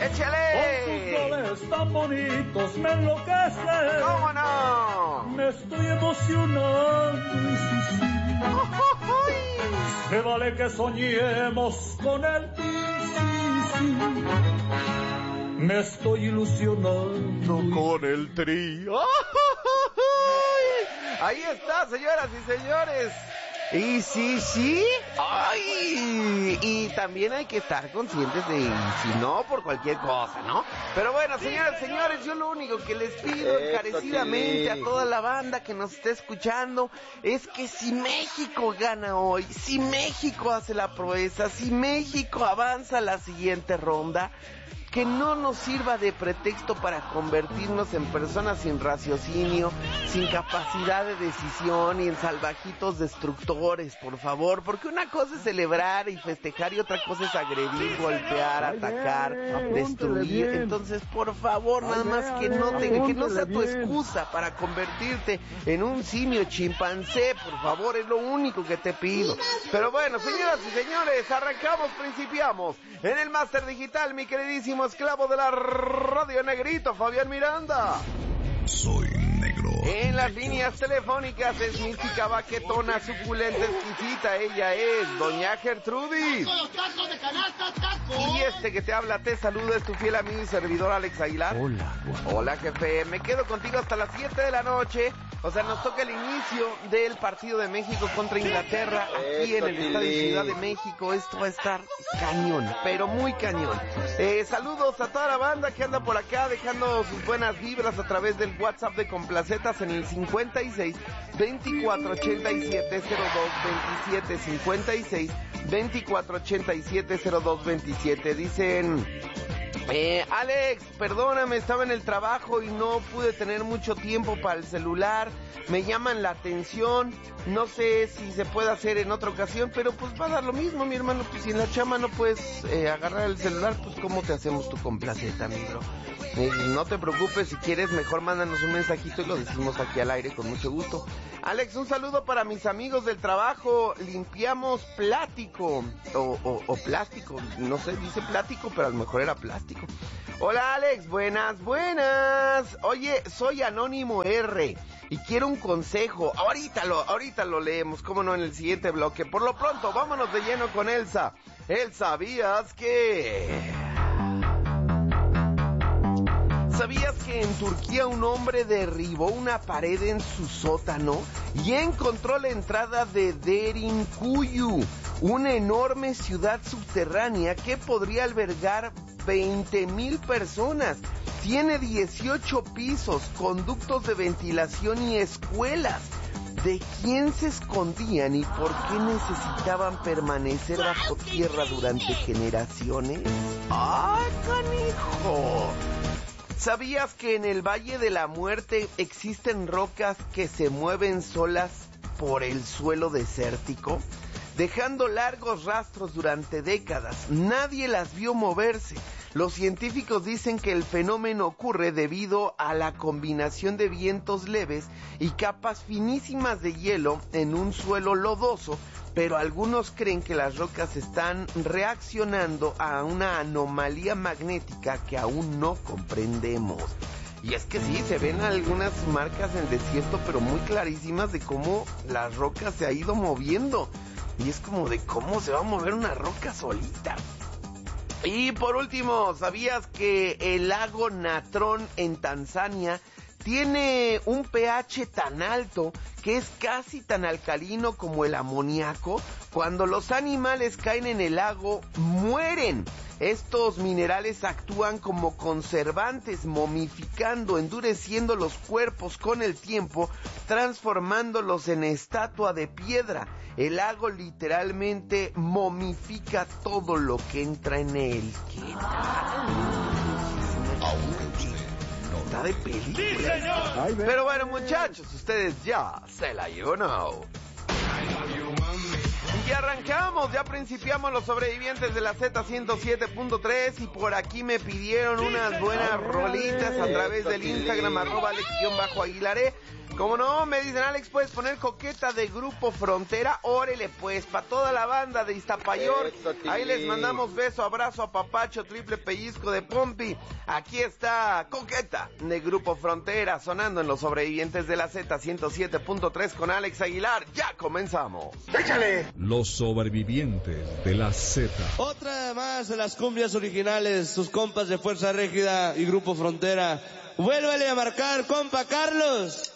¡Échale! Con tus goles tan bonitos me enloquece. ¿Cómo no? Me estoy emocionando. Se vale que soñemos con él. Me estoy ilusionando con el trío. Ahí está, señoras y señores. Y sí. ¡Ay! Y también hay que estar conscientes de si no, por cualquier cosa, ¿no? Pero bueno, señoras y señores, yo lo único que les pido encarecidamente a toda la banda que nos esté escuchando es que si México gana hoy, si México hace la proeza, si México avanza a la siguiente ronda, que no nos sirva de pretexto para convertirnos en personas sin raciocinio, sin capacidad de decisión y en salvajitos destructores, por favor, porque una cosa es celebrar y festejar y otra cosa es agredir, golpear, atacar, destruir. Entonces, por favor, nada más que no sea tu excusa para convertirte en un simio chimpancé, por favor, es lo único que te pido. Pero bueno, señoras y señores, arrancamos, principiamos en el Máster Digital, mi queridísimo esclavo de la radio negrito, Fabián Miranda. Soy negro. En las líneas telefónicas es mística, baquetona, suculenta, exquisita. Ella es Doña Gertrudis. Y este que te habla, te saluda, es tu fiel amigo y servidor Alex Aguilar. Hola, jefe. Me quedo contigo hasta las 7 de la noche. O sea, nos toca el inicio del partido de México contra Inglaterra aquí en el Estadio Ciudad de México. Esto va a estar cañón, pero muy cañón. Saludos a toda la banda que anda por acá dejando sus buenas vibras a través del WhatsApp de Complacetas en el 56 24 87 02 27 56 24 87 02 27. Dicen: Alex, perdóname, estaba en el trabajo y no pude tener mucho tiempo para el celular, me llaman la atención, no sé si se puede hacer en otra ocasión, pero pues va a dar lo mismo, mi hermano, pues si en la chama no puedes agarrar el celular, pues ¿cómo te hacemos tu complaceta, mi bro? No te preocupes, si quieres mejor mándanos un mensajito y lo decimos aquí al aire con mucho gusto. Alex, un saludo para mis amigos del trabajo, limpiamos plástico, o plástico, no sé, dice plástico, pero a lo mejor era plástico. Hola Alex, buenas. Oye, soy Anónimo R y quiero un consejo. Ahorita lo leemos, cómo no, en el siguiente bloque. Por lo pronto, vámonos de lleno con Elsa. Elsa, ¿sabías que en Turquía un hombre derribó una pared en su sótano y encontró la entrada de Derinkuyu, una enorme ciudad subterránea que podría albergar 20,000 personas? Tiene 18 pisos, conductos de ventilación y escuelas. ¿De quién se escondían y por qué necesitaban permanecer bajo tierra durante generaciones? ¡Ah, canijo! ¿Sabías que en el Valle de la Muerte existen rocas que se mueven solas por el suelo desértico, dejando largos rastros durante décadas? Nadie las vio moverse. Los científicos dicen que el fenómeno ocurre debido a la combinación de vientos leves y capas finísimas de hielo en un suelo lodoso, pero algunos creen que las rocas están reaccionando a una anomalía magnética que aún no comprendemos. Y es que sí, se ven algunas marcas en el desierto, pero muy clarísimas de cómo las rocas se ha ido moviendo. Y es como de cómo se va a mover una roca solita. Y por último, ¿sabías que el lago Natron en Tanzania tiene un pH tan alto que es casi tan alcalino como el amoníaco? Cuando los animales caen en el lago, mueren. Estos minerales actúan como conservantes, momificando, endureciendo los cuerpos con el tiempo, transformándolos en estatua de piedra. El lago literalmente momifica todo lo que entra en él. ¿Qué tal? Está de película. Sí, pero bueno, muchachos, ustedes ya se la you know. Y arrancamos, ya principiamos los sobrevivientes de la Z107.3 y por aquí me pidieron unas buenas rolitas a través del Instagram @Alex-Aguilaré. Como no, me dicen, Alex, ¿puedes poner Coqueta de Grupo Frontera? Órale, pues, para toda la banda de Iztapayor. Ahí les mandamos beso, abrazo, apapacho, triple pellizco de Pompi. Aquí está Coqueta de Grupo Frontera, sonando en Los Sobrevivientes de la Z 107.3 con Alex Aguilar. ¡Ya comenzamos! ¡Échale! Los Sobrevivientes de la Z. Otra más de las cumbias originales, sus compas de Fuerza Régida y Grupo Frontera. Vuélvele a marcar, compa Carlos.